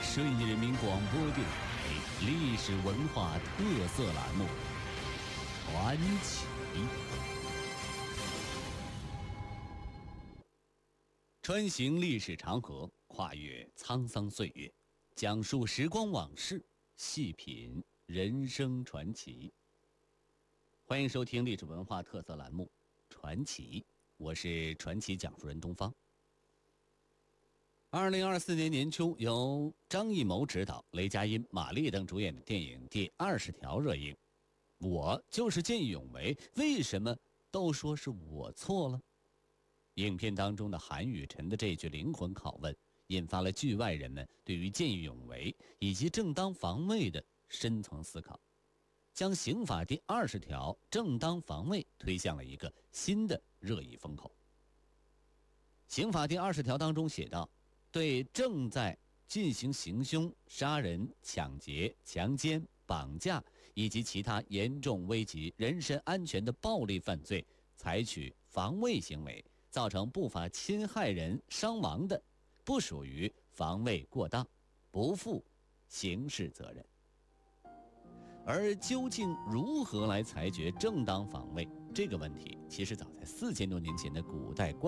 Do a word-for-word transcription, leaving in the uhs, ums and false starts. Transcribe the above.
顺义人民广播电台历史文化特色栏目《传奇》。穿行历史长河，跨越沧桑岁月，讲述时光往事，细品人生传奇。欢迎收听历史文化特色栏目《传奇》，我是传奇讲述人东方。二零二四年年初，由张艺谋执导、雷佳音、马丽等主演的电影《第二十条》热映。我就是见义勇为，为什么都说是我错了？影片当中的韩雨辰的这句灵魂拷问，引发了剧外人们对于见义勇为以及正当防卫的深层思考，将刑法第二十条正当防卫推向了一个新的热议风口。刑法第二十条当中写道，对正在进行行凶、杀人、抢劫、强奸、绑架以及其他严重危及人身安全的暴力犯罪采取防卫行为，造成不法侵害人伤亡的，不属于防卫过当，不负刑事责任。而究竟如何来裁决正当防卫这个问题，其实早在四千多年前的古代官